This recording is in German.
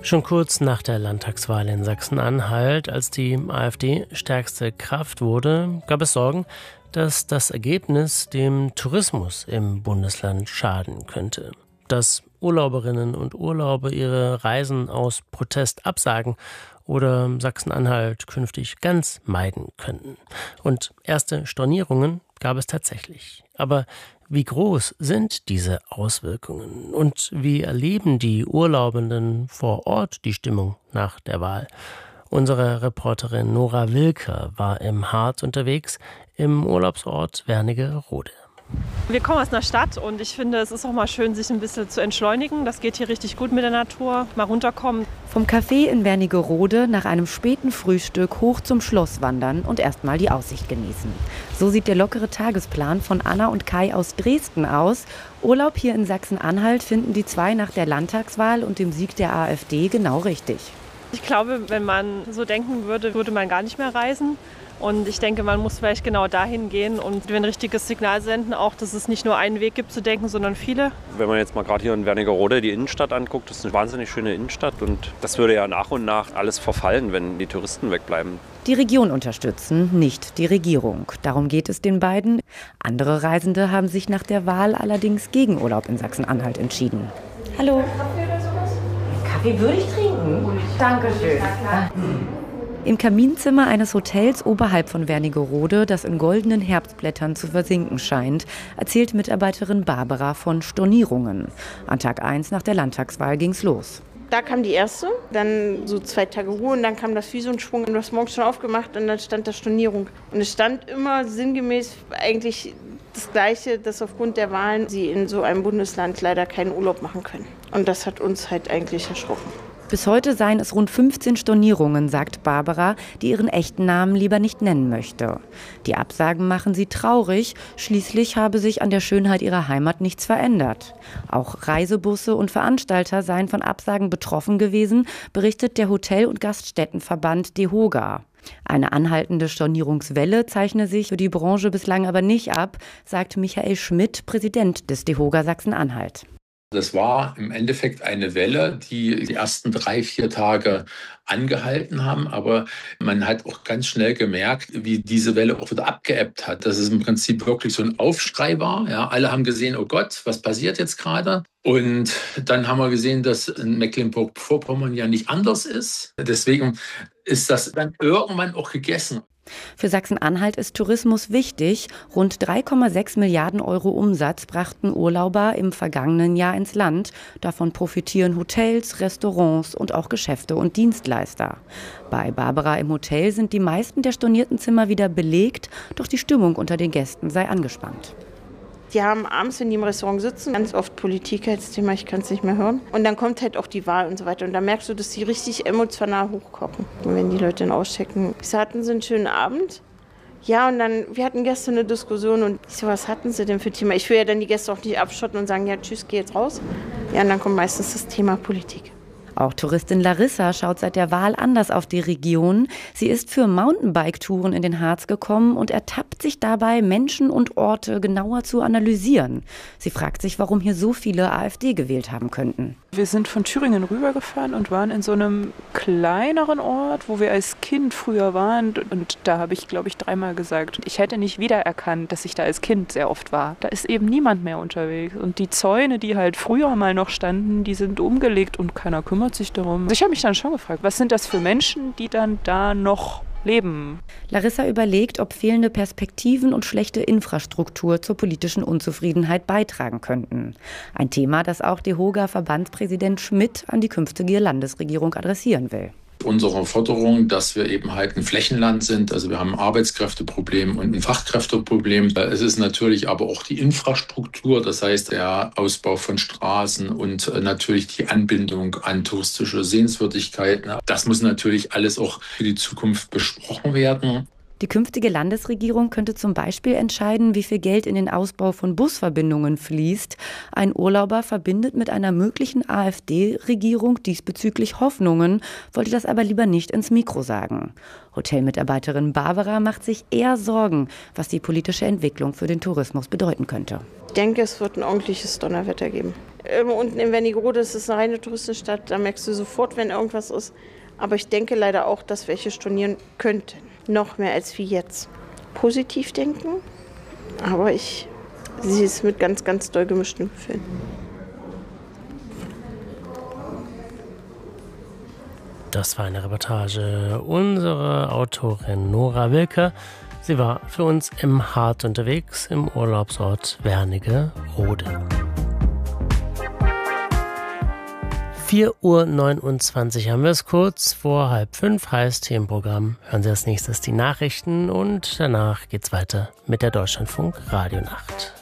Schon kurz nach der Landtagswahl in Sachsen-Anhalt, als die AfD stärkste Kraft wurde, gab es Sorgen, dass das Ergebnis dem Tourismus im Bundesland schaden könnte. Dass Urlauberinnen und Urlauber ihre Reisen aus Protest absagen oder Sachsen-Anhalt künftig ganz meiden könnten. Und erste Stornierungen gab es tatsächlich. Aber wie groß sind diese Auswirkungen und wie erleben die Urlaubenden vor Ort die Stimmung nach der Wahl? Unsere Reporterin Nora Wilker war im Harz unterwegs, im Urlaubsort Wernigerode. Wir kommen aus einer Stadt und ich finde, es ist auch mal schön, sich ein bisschen zu entschleunigen. Das geht hier richtig gut mit der Natur, mal runterkommen. Vom Café in Wernigerode nach einem späten Frühstück hoch zum Schloss wandern und erstmal die Aussicht genießen. So sieht der lockere Tagesplan von Anna und Kai aus Dresden aus. Urlaub hier in Sachsen-Anhalt finden die zwei nach der Landtagswahl und dem Sieg der AfD genau richtig. Ich glaube, wenn man so denken würde, würde man gar nicht mehr reisen. Und ich denke, man muss vielleicht genau dahin gehen und ein richtiges Signal senden, auch, dass es nicht nur einen Weg gibt zu denken, sondern viele. Wenn man jetzt mal gerade hier in Wernigerode die Innenstadt anguckt, das ist eine wahnsinnig schöne Innenstadt und das würde ja nach und nach alles verfallen, wenn die Touristen wegbleiben. Die Region unterstützen, nicht die Regierung. Darum geht es den beiden. Andere Reisende haben sich nach der Wahl allerdings gegen Urlaub in Sachsen-Anhalt entschieden. Hallo. Kaffee oder sowas? Kaffee würde ich trinken. Dankeschön. Im Kaminzimmer eines Hotels oberhalb von Wernigerode, das in goldenen Herbstblättern zu versinken scheint, erzählt Mitarbeiterin Barbara von Stornierungen. An Tag 1 nach der Landtagswahl ging's los. Da kam die erste, dann so 2 Tage Ruhe und dann kam das wie so ein Schwung. Und du hast morgens schon aufgemacht und dann stand da Stornierung. Und es stand immer sinngemäß eigentlich das Gleiche, dass aufgrund der Wahlen sie in so einem Bundesland leider keinen Urlaub machen können. Und das hat uns halt eigentlich erschrocken. Bis heute seien es rund 15 Stornierungen, sagt Barbara, die ihren echten Namen lieber nicht nennen möchte. Die Absagen machen sie traurig, schließlich habe sich an der Schönheit ihrer Heimat nichts verändert. Auch Reisebusse und Veranstalter seien von Absagen betroffen gewesen, berichtet der Hotel- und Gaststättenverband DEHOGA. Eine anhaltende Stornierungswelle zeichne sich für die Branche bislang aber nicht ab, sagt Michael Schmidt, Präsident des DEHOGA Sachsen-Anhalt. Das war im Endeffekt eine Welle, die die ersten 3-4 Tage angehalten haben. Aber man hat auch ganz schnell gemerkt, wie diese Welle auch wieder abgeebbt hat. Dass es im Prinzip wirklich so ein Aufschrei war. Ja, alle haben gesehen, oh Gott, was passiert jetzt gerade? Und dann haben wir gesehen, dass in Mecklenburg-Vorpommern ja nicht anders ist. Deswegen ist das dann irgendwann auch gegessen. Für Sachsen-Anhalt ist Tourismus wichtig. Rund 3,6 Milliarden Euro Umsatz brachten Urlauber im vergangenen Jahr ins Land. Davon profitieren Hotels, Restaurants und auch Geschäfte und Dienstleister. Bei Barbara im Hotel sind die meisten der stornierten Zimmer wieder belegt, doch die Stimmung unter den Gästen sei angespannt. Die haben abends, wenn die im Restaurant sitzen, ganz oft Politik als Thema, ich kann es nicht mehr hören. Und dann kommt halt auch die Wahl und so weiter. Und da merkst du, dass die richtig emotional hochkochen, wenn die Leute dann auschecken. Wir hatten so einen schönen Abend. Ja, und dann, wir hatten gestern eine Diskussion und ich so, was hatten sie denn für Thema? Ich will ja dann die Gäste auch nicht abschotten und sagen, ja, tschüss, geh jetzt raus. Ja, und dann kommt meistens das Thema Politik. Auch Touristin Larissa schaut seit der Wahl anders auf die Region. Sie ist für Mountainbike-Touren in den Harz gekommen und ertappt sich dabei, Menschen und Orte genauer zu analysieren. Sie fragt sich, warum hier so viele AfD gewählt haben könnten. Wir sind von Thüringen rübergefahren und waren in so einem kleineren Ort, wo wir als Kind früher waren. Und da habe ich, glaube ich, 3-mal gesagt, ich hätte nicht wiedererkannt, dass ich da als Kind sehr oft war. Da ist eben niemand mehr unterwegs. Und die Zäune, die halt früher mal noch standen, die sind umgelegt und keiner kümmert sich darum. Ich habe mich dann schon gefragt, was sind das für Menschen, die dann da noch leben? Larissa überlegt, ob fehlende Perspektiven und schlechte Infrastruktur zur politischen Unzufriedenheit beitragen könnten. Ein Thema, das auch DEHOGA-Verbandspräsident Schmidt an die künftige Landesregierung adressieren will. Unsere Forderung, dass wir eben halt ein Flächenland sind. Also wir haben ein Arbeitskräfteproblem und ein Fachkräfteproblem. Es ist natürlich aber auch die Infrastruktur, das heißt der Ausbau von Straßen und natürlich die Anbindung an touristische Sehenswürdigkeiten. Das muss natürlich alles auch für die Zukunft besprochen werden. Die künftige Landesregierung könnte zum Beispiel entscheiden, wie viel Geld in den Ausbau von Busverbindungen fließt. Ein Urlauber verbindet mit einer möglichen AfD-Regierung diesbezüglich Hoffnungen, wollte das aber lieber nicht ins Mikro sagen. Hotelmitarbeiterin Barbara macht sich eher Sorgen, was die politische Entwicklung für den Tourismus bedeuten könnte. Ich denke, es wird ein ordentliches Donnerwetter geben. Unten in Wernigerode ist es eine reine Touristenstadt, da merkst du sofort, wenn irgendwas ist. Aber ich denke leider auch, dass welche stornieren könnten. Noch mehr als wie jetzt. Positiv denken, aber ich sehe es mit ganz, ganz doll gemischten Gefühlen. Das war eine Reportage unserer Autorin Nora Wilke. Sie war für uns im Hart unterwegs im Urlaubsort Wernigerode. 4:29 Uhr haben wir es, kurz vor 4:30 heißt hier im Programm. Hören Sie als nächstes die Nachrichten und danach geht's weiter mit der Deutschlandfunk Radionacht.